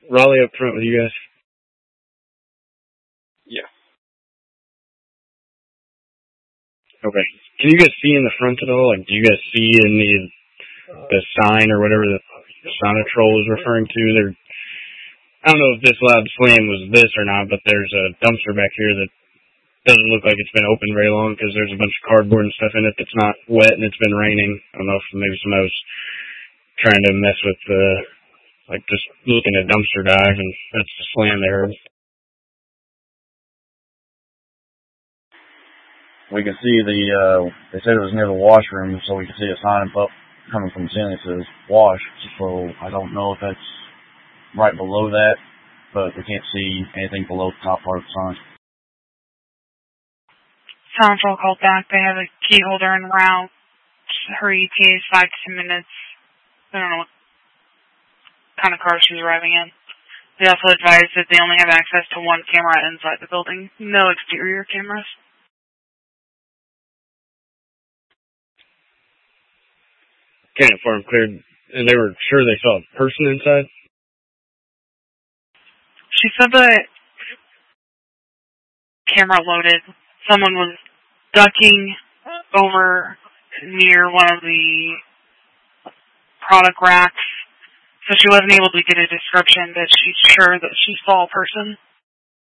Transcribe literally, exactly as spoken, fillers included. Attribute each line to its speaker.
Speaker 1: Raleigh up front with you guys.
Speaker 2: Yeah.
Speaker 1: Okay. Can you guys see in the front at all? Like, do you guys see in the the sign or whatever the Sonatrol is referring to? There, I don't know if this loud slam was this or not, but there's a dumpster back here that doesn't look like it's been open very long because there's a bunch of cardboard and stuff in it that's not wet and it's been raining. I don't know if maybe somebody was trying to mess with the, like, just looking at dumpster dive, and that's the slam they heard.
Speaker 3: We can see the, uh, they said it was near the washroom, so we can see a sign up coming from the ceiling that says wash. So I don't know if that's right below that, but we can't see anything below the top part of the sign.
Speaker 4: Sonatrol called back. They have a key holder en route. Her E T A is five to ten minutes. I don't know what kind of car she's arriving in. They also advised that they only have access to one camera inside the building. No exterior cameras.
Speaker 1: Okay, for them cleared, and they were sure they saw a person inside?
Speaker 4: She said that camera loaded. Someone was ducking over near one of the product racks, so she wasn't able to get a description, but she's sure that she saw a person.